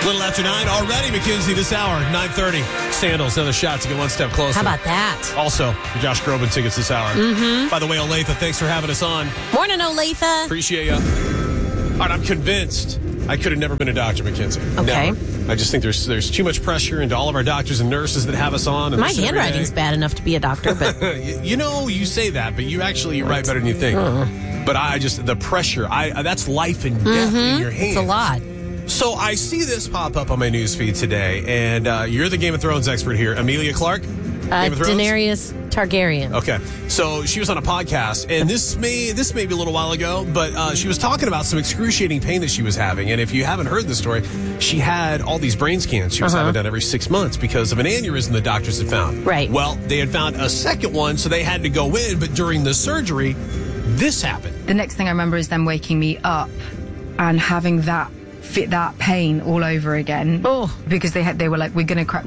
Little after 9 already, Mackenzie, this hour, 9:30. Sandals, another shot to get one step closer. How about that? Also, the Josh Groban tickets this hour. Mm-hmm. By the way, Olathe, thanks for having us on. Morning, Olathe. Appreciate you. All right, I'm convinced I could have never been a doctor, Mackenzie. Okay. Never. I just think there's too much pressure into all of our doctors and nurses that have us on. And my handwriting's bad enough to be a doctor, but... you say that, but you write better than you think. But the pressure, that's life and death in your hands. It's a lot. So I see this pop up on my news feed today, and you're the Game of Thrones expert here. Amelia Clark? Game of Thrones? Daenerys Targaryen. Okay. So she was on a podcast, and this may be a little while ago, but she was talking about some excruciating pain that she was having. And if you haven't heard the story, she had all these brain scans she was having done every 6 months because of an aneurysm the doctors had found. Right. Well, they had found a second one, so they had to go in, but during the surgery, this happened. The next thing I remember is them waking me up and having that pain all over again. Oh. Because they were like, we're going to crack...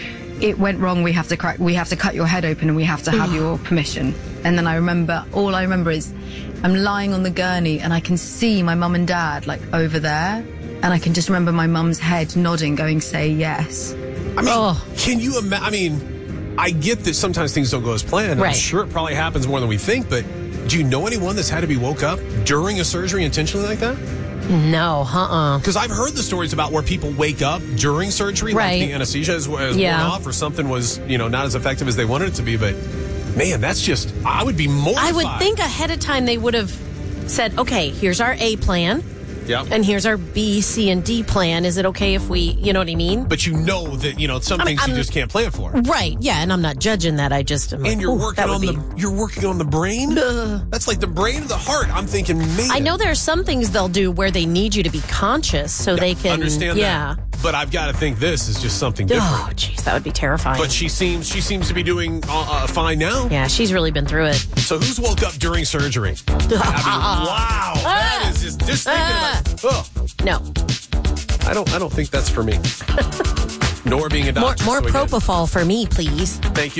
It went wrong. We have to cut your head open, and we have to have your permission. And then all I remember is I'm lying on the gurney, and I can see my mum and dad like over there, and I can just remember my mum's head nodding, going, "Say yes." I mean, can you imagine? I mean, I get that sometimes things don't go as planned. Right. I'm sure it probably happens more than we think, but do you know anyone that's had to be woke up during a surgery intentionally like that? No, Because I've heard the stories about where people wake up during surgery, right. like the anesthesia is worn off, or something was, not as effective as they wanted it to be. But man, that's just, I would be mortified. I would think ahead of time they would have said, okay, here's our A plan. Yep. And here's our B, C, and D plan. Is it okay if we, you know what I mean? But you know that, some things you just can't plan for. Right, yeah, and I'm not judging that. I just am. And you're working on the brain? That's like the brain of the heart. I'm thinking, man. I know there are some things they'll do where they need you to be conscious so they can understand that. But I've got to think this is just something different. Oh, jeez, that would be terrifying. But she seems to be doing fine now. Yeah, she's really been through it. So who's woke up during surgery? Wow. That is just thinking about it. No. I don't think that's for me. Nor being a doctor. More propofol for me, please. Thank you.